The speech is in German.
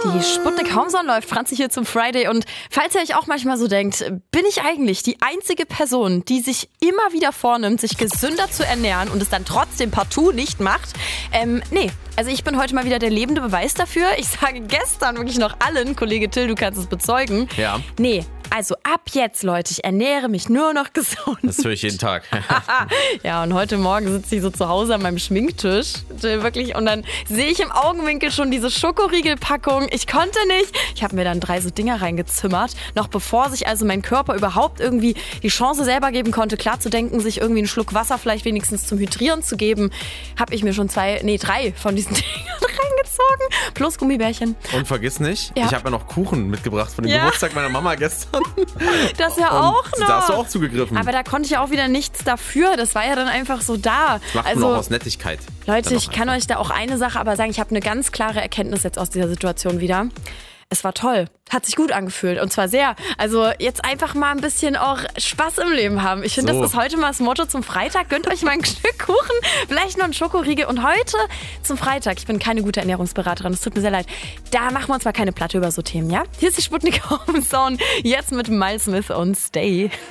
Die Sputnik Homezone läuft, Franzi hier zum Friday. Und falls ihr euch auch manchmal so denkt, bin ich eigentlich die einzige Person, die sich immer wieder vornimmt, sich gesünder zu ernähren und es dann trotzdem partout nicht macht? Nee. Also ich bin heute mal wieder der lebende Beweis dafür. Ich sage gestern wirklich noch allen, Kollege Till, du kannst es bezeugen. Ja. Nee, also ab jetzt, Leute, ich ernähre mich nur noch gesund. Das höre ich jeden Tag. Ja, und heute Morgen sitze ich so zu Hause an meinem Schminktisch, wirklich, und dann sehe ich im Augenwinkel schon diese Schokoriegelpackung. Ich konnte nicht. Ich habe mir dann 3 so Dinger reingezimmert, noch bevor sich also mein Körper überhaupt irgendwie die Chance selber geben konnte, klar zu denken, sich irgendwie einen Schluck Wasser vielleicht wenigstens zum Hydrieren zu geben, habe ich mir schon 3 von diesen Dingern reingezogen, plus Gummibärchen. Und vergiss nicht, Ja. ich habe ja noch Kuchen mitgebracht von dem Ja. Geburtstag meiner Mama gestern. Das ja Und auch noch. Da hast du auch zugegriffen. Aber da konnte ich auch wieder nichts dafür. Das war ja dann einfach so da. Das macht man auch aus Nettigkeit. Leute, Dann ich auch kann einfach. euch da auch eine Sache aber sagen. Ich habe eine ganz klare Erkenntnis jetzt aus dieser Situation wieder. Es war toll. Hat sich gut angefühlt. Und zwar sehr. Also jetzt einfach mal ein bisschen auch Spaß im Leben haben. Ich finde, So. das ist heute mal das Motto zum Freitag. Gönnt euch mal ein Stück Kuchen, vielleicht noch einen Schokoriegel. Und heute zum Freitag, ich bin keine gute Ernährungsberaterin, es tut mir sehr leid, da machen wir uns mal keine Platte über so Themen, ja? Hier ist die Sputnik Homezone, jetzt mit Miles Smith und Stay.